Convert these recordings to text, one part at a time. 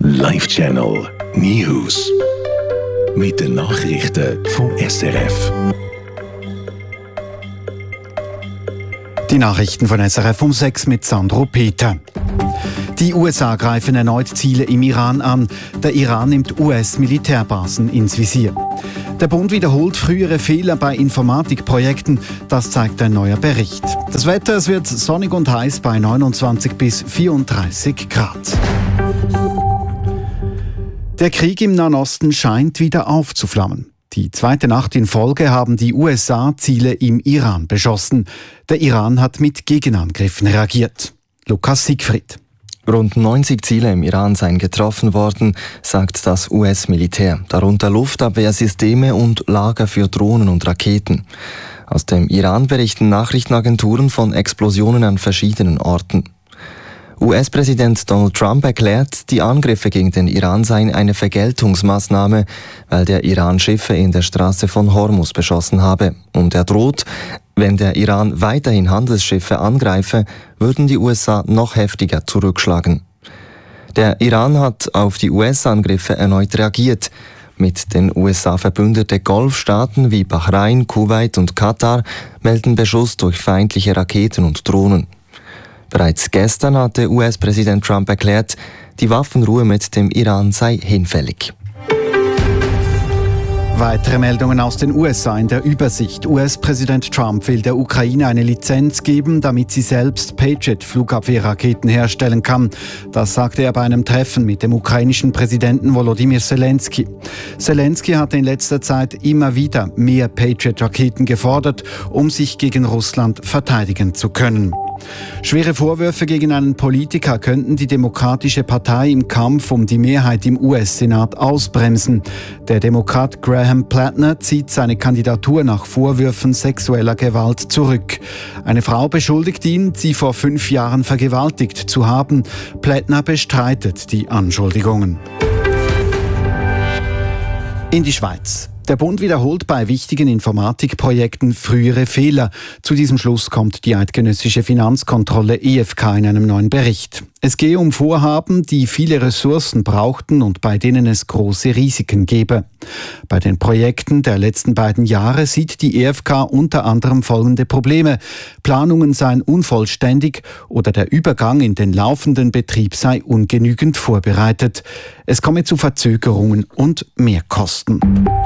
Live-Channel News. Mit den Nachrichten vom SRF. Die Nachrichten von SRF um 6 mit Sandro Peter. Die USA greifen erneut Ziele im Iran an. Der Iran nimmt US-Militärbasen ins Visier. Der Bund wiederholt frühere Fehler bei Informatikprojekten. Das zeigt ein neuer Bericht. Das Wetter, es wird sonnig und heiß bei 29 bis 34 Grad. Der Krieg im Nahen Osten scheint wieder aufzuflammen. Die zweite Nacht in Folge haben die USA Ziele im Iran beschossen. Der Iran hat mit Gegenangriffen reagiert. Lukas Siegfried. Rund 90 Ziele im Iran seien getroffen worden, sagt das US-Militär, darunter Luftabwehrsysteme und Lager für Drohnen und Raketen. Aus dem Iran berichten Nachrichtenagenturen von Explosionen an verschiedenen Orten. US-Präsident Donald Trump erklärt, die Angriffe gegen den Iran seien eine Vergeltungsmaßnahme, weil der Iran Schiffe in der Straße von Hormuz beschossen habe. Und er droht, wenn der Iran weiterhin Handelsschiffe angreife, würden die USA noch heftiger zurückschlagen. Der Iran hat auf die US-Angriffe erneut reagiert. Mit den USA verbündete Golfstaaten wie Bahrain, Kuwait und Katar melden Beschuss durch feindliche Raketen und Drohnen. Bereits gestern hatte US-Präsident Trump erklärt, die Waffenruhe mit dem Iran sei hinfällig. Weitere Meldungen aus den USA in der Übersicht. US-Präsident Trump will der Ukraine eine Lizenz geben, damit sie selbst Patriot-Flugabwehrraketen herstellen kann. Das sagte er bei einem Treffen mit dem ukrainischen Präsidenten Volodymyr Zelensky. Zelensky hatte in letzter Zeit immer wieder mehr Patriot-Raketen gefordert, um sich gegen Russland verteidigen zu können. Schwere Vorwürfe gegen einen Politiker könnten die Demokratische Partei im Kampf um die Mehrheit im US-Senat ausbremsen. Der Demokrat Graham Plattner zieht seine Kandidatur nach Vorwürfen sexueller Gewalt zurück. Eine Frau beschuldigt ihn, sie vor 5 Jahren vergewaltigt zu haben. Plattner bestreitet die Anschuldigungen. In die Schweiz. Der Bund wiederholt bei wichtigen Informatikprojekten frühere Fehler. Zu diesem Schluss kommt die eidgenössische Finanzkontrolle EFK in einem neuen Bericht. Es gehe um Vorhaben, die viele Ressourcen brauchten und bei denen es große Risiken gebe. Bei den Projekten der letzten 2 Jahre sieht die EFK unter anderem folgende Probleme. Planungen seien unvollständig oder der Übergang in den laufenden Betrieb sei ungenügend vorbereitet. Es komme zu Verzögerungen und Mehrkosten.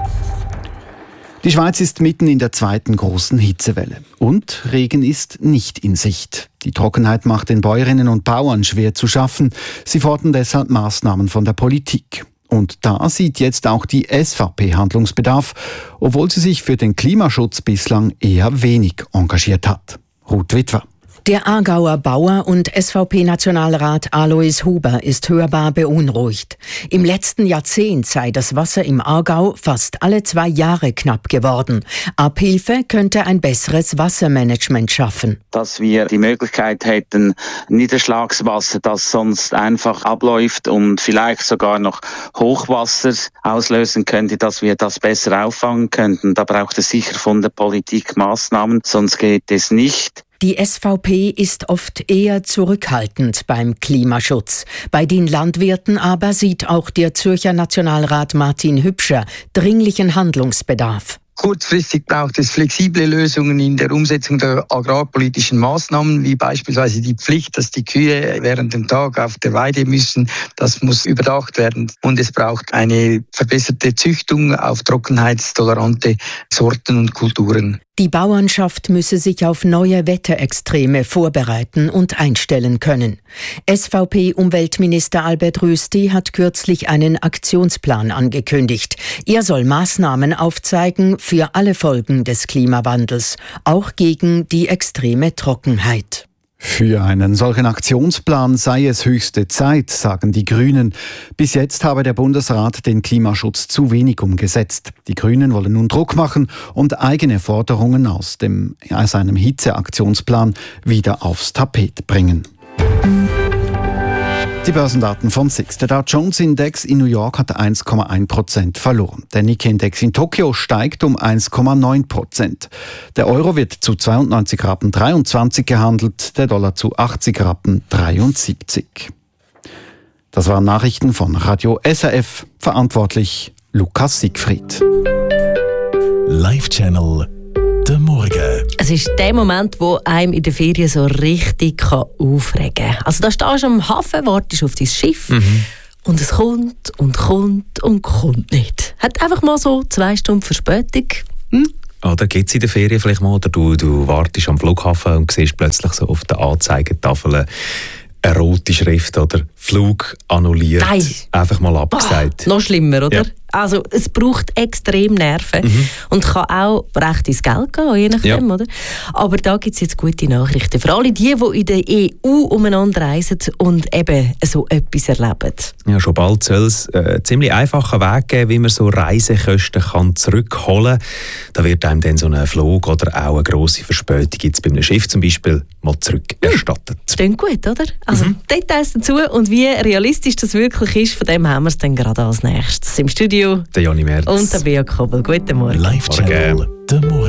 Die Schweiz ist mitten in der zweiten großen Hitzewelle. Und Regen ist nicht in Sicht. Die Trockenheit macht den Bäuerinnen und Bauern schwer zu schaffen. Sie fordern deshalb Maßnahmen von der Politik. Und da sieht jetzt auch die SVP Handlungsbedarf, obwohl sie sich für den Klimaschutz bislang eher wenig engagiert hat. Ruth Witwer. Der Aargauer Bauer und SVP-Nationalrat Alois Huber ist hörbar beunruhigt. Im letzten Jahrzehnt sei das Wasser im Aargau fast alle 2 Jahre knapp geworden. Abhilfe könnte ein besseres Wassermanagement schaffen. Dass wir die Möglichkeit hätten, Niederschlagswasser, das sonst einfach abläuft und vielleicht sogar noch Hochwasser auslösen könnte, dass wir das besser auffangen könnten. Da braucht es sicher von der Politik Maßnahmen, sonst geht es nicht. Die SVP ist oft eher zurückhaltend beim Klimaschutz. Bei den Landwirten aber sieht auch der Zürcher Nationalrat Martin Hübscher dringlichen Handlungsbedarf. Kurzfristig braucht es flexible Lösungen in der Umsetzung der agrarpolitischen Maßnahmen, wie beispielsweise die Pflicht, dass die Kühe während dem Tag auf der Weide müssen. Das muss überdacht werden. Und es braucht eine verbesserte Züchtung auf trockenheitstolerante Sorten und Kulturen. Die Bauernschaft müsse sich auf neue Wetterextreme vorbereiten und einstellen können. SVP-Umweltminister Albert Rösti hat kürzlich einen Aktionsplan angekündigt. Er soll Maßnahmen aufzeigen für alle Folgen des Klimawandels, auch gegen die extreme Trockenheit. Für einen solchen Aktionsplan sei es höchste Zeit, sagen die Grünen. Bis jetzt habe der Bundesrat den Klimaschutz zu wenig umgesetzt. Die Grünen wollen nun Druck machen und eigene Forderungen aus einem Hitzeaktionsplan wieder aufs Tapet bringen. Die Börsendaten von SIX. Der Dow Jones Index in New York hat 1,1% verloren. Der Nikkei-Index in Tokio steigt um 1,9%. Der Euro wird zu 92,23 Rappen gehandelt, der Dollar zu 80,73 Rappen. Das waren Nachrichten von Radio SRF. Verantwortlich Lukas Siegfried. Live-Channel der Morgen. Es ist der Moment, wo einem in der Ferien so richtig aufregen kann. Also da stehst du am Hafen, wartest auf dein Schiff und es kommt und kommt und kommt nicht. Hat einfach mal so 2 Stunden Verspätung. Oder gibt es in der Ferien vielleicht mal, oder du wartest am Flughafen und siehst plötzlich so auf der Anzeigetafel eine rote Schrift oder Flug annulliert. Nein. Einfach mal abgesagt. Noch schlimmer, oder? Ja. Also es braucht extrem Nerven und kann auch recht ins Geld gehen, je nachdem, oder? Aber da gibt es jetzt gute Nachrichten. Für alle die in der EU umeinander reisen und eben so etwas erleben. Ja, schon bald soll es einen ziemlich einfachen Weg geben, wie man so Reisekosten kann zurückholen kann. Da wird einem dann so ein Flug oder auch eine grosse Verspätung jetzt bei einem Schiff zum Beispiel mal zurückerstattet. Klingt gut, oder? Also Details dazu und wie realistisch das wirklich ist, von dem haben wir es dann gerade als nächstes. Im Studio der Joni Merz und der Bea Kobel. Guten Morgen. Live-Channel der Morgen.